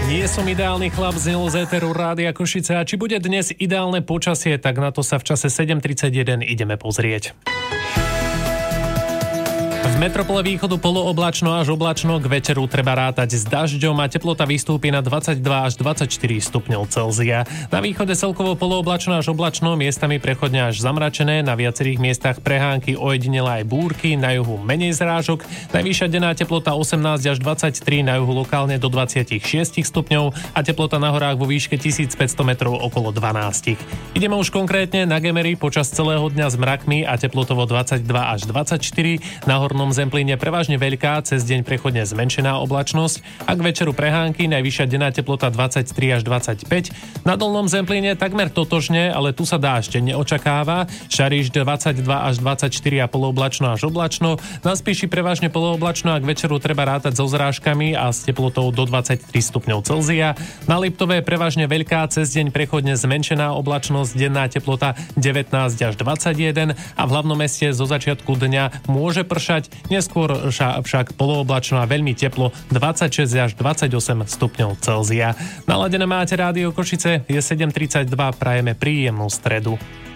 Nie som ideálny chlap z Éteru Rádia Košice a či bude dnes ideálne počasie, tak na to sa v čase 7:31 ideme pozrieť. V metropole východu polooblačno až oblačno, k večeru treba rátať s dažďom a teplota vystúpi na 22 až 24 stupňov Celzia. Na východe celkovo polooblačno až oblačno, miestami prechodne až zamračené, na viacerých miestach prehánky, ojedinele aj búrky, na juhu menej zrážok, najvyššia denná teplota 18 až 23, na juhu lokálne do 26 stupňov a teplota na horách vo výške 1500 metrov okolo 12. Ideme už konkrétne na Gemery, počas celého dňa s mrakmi a teplotovo 22 až 24, na hornom Zemplíne prevažne veľká, cez deň prechodne zmenšená oblačnosť a k večeru prehánky, najvyššia denná teplota 23 až 25. Na Dolnom Zemplíne takmer totožne, ale tu sa dážď neočakáva. Šariš 22 až 24 a polooblačno až oblačno. Na Spiši prevažne polooblačno a k večeru treba rátať so zrážkami a s teplotou do 23 stupňov Celzia. Na Liptove prevažne veľká, cez deň prechodne zmenšená oblačnosť, denná teplota 19 až 21 a v hlavnom meste zo začiatku dňa môže pršať. Neskôr však polooblačno a veľmi teplo 26 až 28 stupňov Celzia. Naladené máte Rádio Košice, je 7:32, prajeme príjemnú stredu.